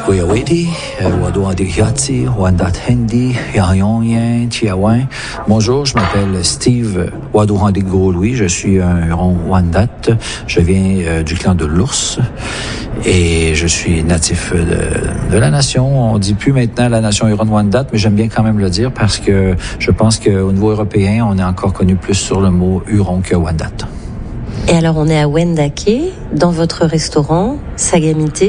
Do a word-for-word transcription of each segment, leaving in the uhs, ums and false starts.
Kuyawiti, Wadouandikiati, Wandat Hindi, Yahyon, Tiawan. Bonjour, je m'appelle Steve Wadouandigo-Louis, je suis un Huron Wendat. Je viens euh, du clan de l'Ours et je suis natif de, de la nation. On dit plus maintenant la nation Huron-Wendat, mais j'aime bien quand même le dire parce que je pense qu'au niveau européen, on est encore connu plus sur le mot Huron que Wendat. Et alors, on est à Wendake, dans votre restaurant, Sagamité,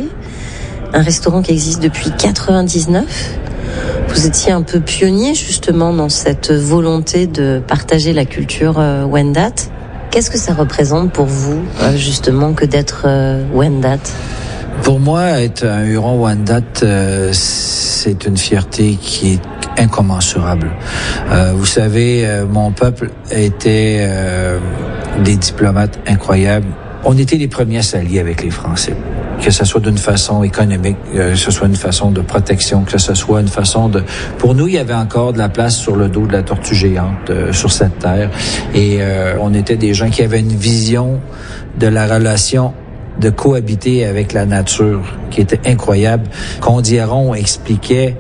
un restaurant qui existe depuis quatre-vingt-dix-neuf. Vous étiez un peu pionnier, justement, dans cette volonté de partager la culture euh, Wendat. Qu'est-ce que ça représente pour vous, euh, justement, que d'être euh, Wendat? Pour moi, être un Huron Wendat, euh, c'est une fierté qui est incommensurable. Euh, vous savez, euh, mon peuple était euh, des diplomates incroyables. On était les premiers à s'allier avec les Français. Que ce soit d'une façon économique, euh, que ce soit une façon de protection, que ce soit une façon de... Pour nous, il y avait encore de la place sur le dos de la tortue géante euh, sur cette terre. Et euh, on était des gens qui avaient une vision de la relation de cohabiter avec la nature qui était incroyable. Condieron expliquait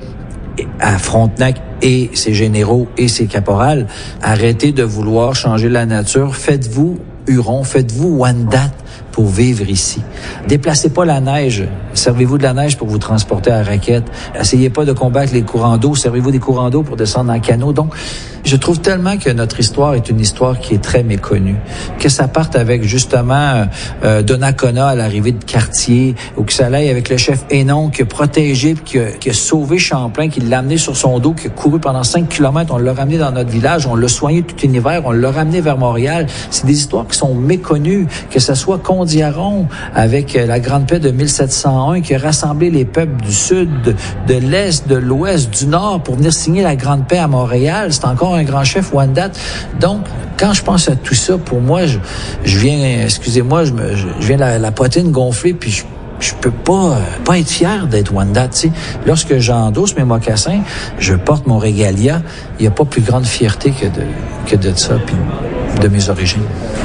à Frontenac et ses généraux et ses caporales, arrêtez de vouloir changer la nature, faites-vous Huron, faites-vous Wendat pour vivre ici. Déplacez pas la neige, servez-vous de la neige pour vous transporter à la raquette. Essayez pas de combattre les courants d'eau, servez-vous des courants d'eau pour descendre en canot. Donc, je trouve tellement que notre histoire est une histoire qui est très méconnue. Que ça parte avec justement euh, Donnacona à l'arrivée de Cartier, ou que ça aille avec le chef Hénon qui a protégé, qui a, qui a sauvé Champlain, qui l'a amené sur son dos, qui a couru pendant cinq kilomètres, on l'a ramené dans notre village, on l'a soigné tout l'hiver, on l'a ramené vers Montréal. C'est des histoires qui sont méconnues, que ça soit Condieron avec la Grande Paix de mille sept cent un qui a rassemblé les peuples du sud, de, de l'est, de l'ouest, du nord pour venir signer la Grande Paix à Montréal. C'est encore un grand chef Wendat. Donc, quand je pense à tout ça, pour moi, je, je viens, excusez-moi, je, me, je, je viens la, la poitrine gonflée, puis je, je peux pas, pas être fier d'être Wendat. Tu sais. Lorsque j'endosse mes mocassins, je porte mon régalia. Il n'y a pas plus grande fierté que de, que de ça, puis de mes origines.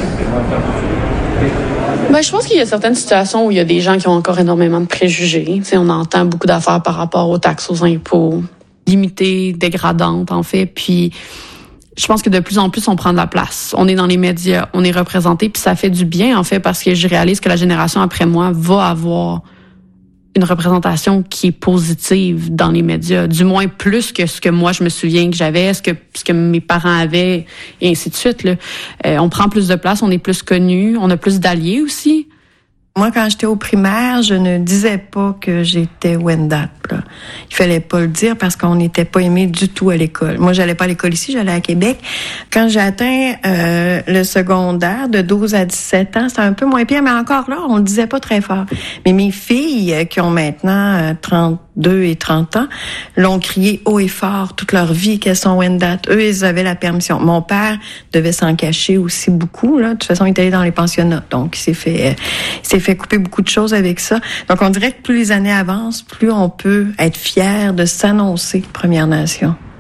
Ben, je pense qu'il y a certaines situations où il y a des gens qui ont encore énormément de préjugés. Tu sais, on entend beaucoup d'affaires par rapport aux taxes, aux impôts, limitées, dégradantes, en fait. Puis, je pense que de plus en plus, on prend de la place. On est dans les médias, on est représenté, puis ça fait du bien, en fait, parce que je réalise que la génération après moi va avoir une représentation qui est positive dans les médias, du moins plus que ce que moi je me souviens que j'avais, ce que ce que mes parents avaient, et ainsi de suite. Là. Euh, on prend plus de place, on est plus connus, on a plus d'alliés aussi. Moi, quand j'étais au primaire, je ne disais pas que j'étais Wendat. Là. Il fallait pas le dire parce qu'on n'était pas aimé du tout à l'école. Moi, j'allais pas à l'école ici, j'allais à Québec. Quand j'ai atteint euh, le secondaire, de douze à dix-sept ans, c'était un peu moins pire, mais encore là, on le disait pas très fort. Mais mes filles, qui ont maintenant euh, trente-deux et trente ans, l'ont crié haut et fort toute leur vie qu'elles sont Wendat. Eux, ils avaient la permission. Mon père devait s'en cacher aussi beaucoup. Là. De toute façon, il était allé dans les pensionnats, donc il s'est fait... Euh, il s'est fait couper beaucoup de choses avec ça. Donc, on dirait que plus les années avancent, plus on peut être fier de s'annoncer Première Nation.